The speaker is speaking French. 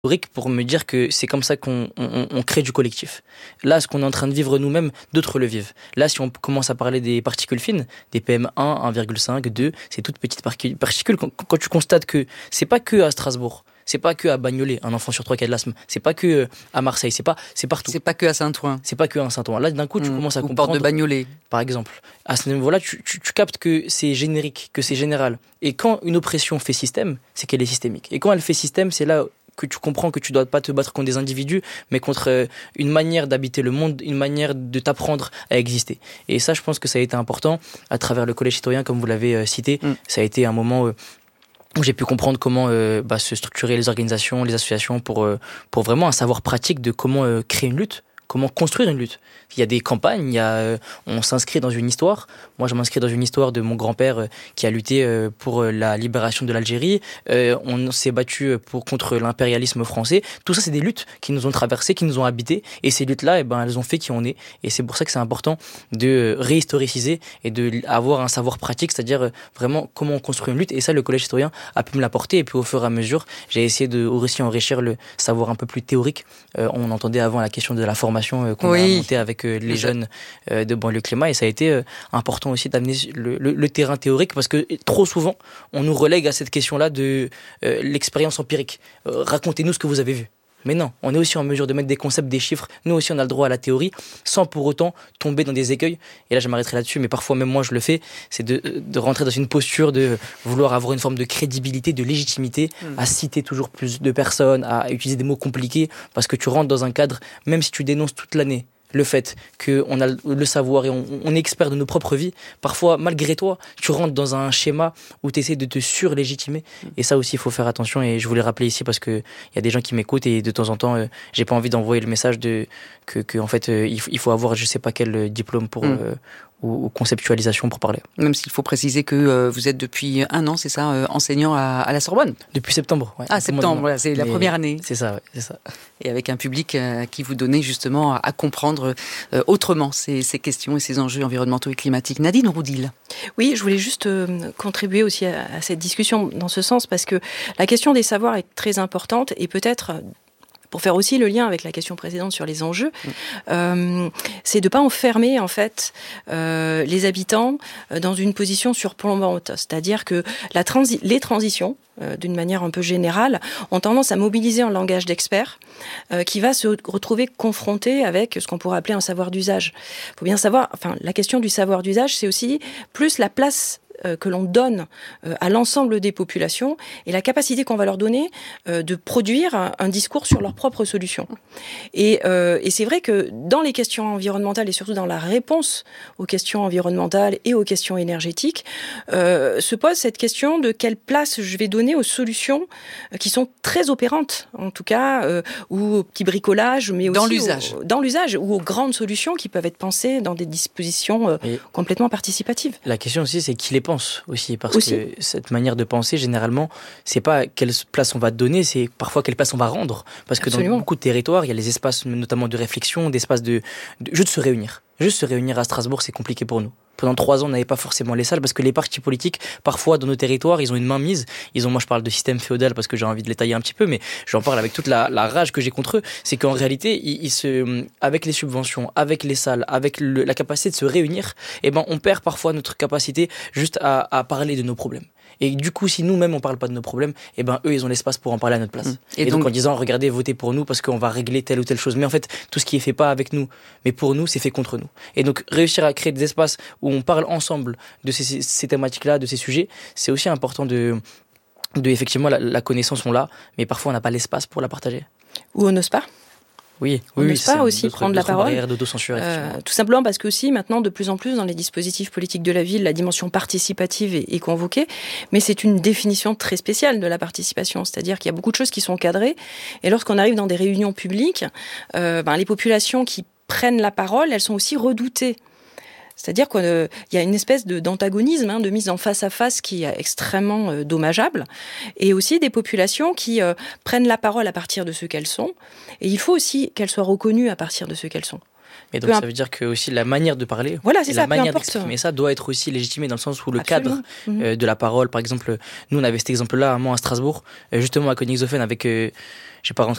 théorique pour me dire que c'est comme ça qu'on crée du collectif. Là, ce qu'on est en train de vivre nous-mêmes, d'autres le vivent. Là, si on commence à parler des particules fines, des PM1, 1,5, 2, ces toutes petites particules, quand tu constates que c'est pas que à Strasbourg, c'est pas que à Bagnolet, un enfant sur trois qui a de l'asthme, c'est pas que à Marseille, c'est partout. C'est pas que à Saint-Ouen. C'est pas que à Saint-Ouen. Là, d'un coup, tu commences à Ou comprendre. Porte de Bagnolet. Par exemple. À ce niveau-là, tu captes que c'est générique, que c'est général. Et quand une oppression fait système, c'est qu'elle est systémique. Et quand elle fait système, c'est là que tu comprends que tu dois pas te battre contre des individus, mais contre une manière d'habiter le monde, une manière de t'apprendre à exister. Et ça, je pense que ça a été important à travers le collège citoyen, comme vous l'avez cité. Ça a été un moment où j'ai pu comprendre comment se structurer les organisations, les associations pour vraiment un savoir pratique de comment créer une lutte, comment construire une lutte. Il y a des campagnes, on s'inscrit dans une histoire. Moi, je m'inscris dans une histoire de mon grand-père qui a lutté pour la libération de l'Algérie. On s'est battu contre l'impérialisme français. Tout ça, c'est des luttes qui nous ont traversées, qui nous ont habités. Et ces luttes-là, elles ont fait qui on est. Et c'est pour ça que c'est important de réhistoriciser et d'avoir un savoir pratique, c'est-à-dire vraiment comment on construit une lutte. Et ça, le collège citoyen a pu me l'apporter. Et puis, au fur et à mesure, j'ai essayé de aussi enrichir le savoir un peu plus théorique. On entendait avant la question de la formation qu'on a montée avec les jeunes de banlieue Clémat, et ça a été important aussi d'amener le terrain théorique, parce que trop souvent on nous relègue à cette question-là de l'expérience empirique. Racontez-nous ce que vous avez vu. Mais non, on est aussi en mesure de mettre des concepts, des chiffres. Nous aussi, on a le droit à la théorie, sans pour autant tomber dans des écueils. Et là, je m'arrêterai là-dessus, mais parfois, même moi, je le fais. C'est de rentrer dans une posture de vouloir avoir une forme de crédibilité, de légitimité, à citer toujours plus de personnes, à utiliser des mots compliqués, parce que tu rentres dans un cadre, même si tu dénonces toute l'année le fait qu'on a le savoir et on est expert de nos propres vies, parfois, malgré toi, tu rentres dans un schéma où tu essaies de te surlégitimer. Et ça aussi, il faut faire attention. Et je voulais rappeler ici parce qu'il y a des gens qui m'écoutent et de temps en temps, j'ai pas envie d'envoyer le message que en fait, il faut avoir je sais pas quel diplôme pour... ou conceptualisation pour parler. Même s'il faut préciser que vous êtes depuis 1 an, c'est ça, enseignant à la Sorbonne. Depuis septembre. Ouais. Septembre, voilà, c'est la première année. C'est ça, ouais, c'est ça. Et avec un public qui vous donnait justement à comprendre autrement ces questions et ces enjeux environnementaux et climatiques. Nadine Roudil. Oui, je voulais juste contribuer aussi à cette discussion dans ce sens, parce que la question des savoirs est très importante, et peut-être... pour faire aussi le lien avec la question précédente sur les enjeux, c'est de ne pas enfermer en fait les habitants dans une position surplombante. C'est-à-dire que les transitions, d'une manière un peu générale, ont tendance à mobiliser un langage d'experts qui va se retrouver confronté avec ce qu'on pourrait appeler un savoir d'usage. Il faut bien savoir, la question du savoir d'usage, c'est aussi plus la place que l'on donne à l'ensemble des populations et la capacité qu'on va leur donner de produire un discours sur leurs propres solutions. Et c'est vrai que dans les questions environnementales et surtout dans la réponse aux questions environnementales et aux questions énergétiques, se pose cette question de quelle place je vais donner aux solutions qui sont très opérantes, en tout cas, ou au petit bricolage, mais aussi dans l'usage, ou aux grandes solutions qui peuvent être pensées dans des dispositions complètement participatives. La question aussi, c'est qui les pense aussi, parce que cette manière de penser, généralement, c'est pas quelle place on va donner, c'est parfois quelle place on va rendre, parce que dans beaucoup de territoires, il y a les espaces notamment de réflexion, d'espaces juste se réunir. Juste se réunir à Strasbourg, c'est compliqué pour nous. Pendant 3 ans, on n'avait pas forcément les salles, parce que les partis politiques, parfois, dans nos territoires, ils ont une main mise. Moi, je parle de système féodal parce que j'ai envie de l'étayer un petit peu, mais j'en parle avec toute la rage que j'ai contre eux. C'est qu'en réalité, avec les subventions, avec les salles, avec la capacité de se réunir, on perd parfois notre capacité juste à parler de nos problèmes. Et du coup, si nous-mêmes on parle pas de nos problèmes, eux, ils ont l'espace pour en parler à notre place. Et donc en disant, regardez, votez pour nous parce qu'on va régler telle ou telle chose. Mais en fait, tout ce qui est fait pas avec nous, mais pour nous, c'est fait contre nous. Et donc, réussir à créer des espaces où on parle ensemble de ces thématiques-là, de ces sujets, c'est aussi important effectivement, la connaissance, on l'a, mais parfois on n'a pas l'espace pour la partager. Ou on n'ose pas. Oui, on n'ose pas aussi prendre la parole. Tout simplement parce que aussi maintenant de plus en plus dans les dispositifs politiques de la ville, la dimension participative est convoquée, mais c'est une définition très spéciale de la participation, c'est-à-dire qu'il y a beaucoup de choses qui sont cadrées, et lorsqu'on arrive dans des réunions publiques, les populations qui prennent la parole, elles sont aussi redoutées. C'est-à-dire qu'il y a une espèce d'antagonisme, de mise en face à face qui est extrêmement dommageable, et aussi des populations qui prennent la parole à partir de ce qu'elles sont, et il faut aussi qu'elles soient reconnues à partir de ce qu'elles sont. Et donc ça veut dire que aussi la manière de parler, voilà, c'est et ça, la manière peu importe. d'exprimer ça doit être aussi légitimée dans le sens où le Absolument. cadre de la parole, par exemple, nous on avait cet exemple-là, moi à Strasbourg, justement à Königshofen avec, je vais pas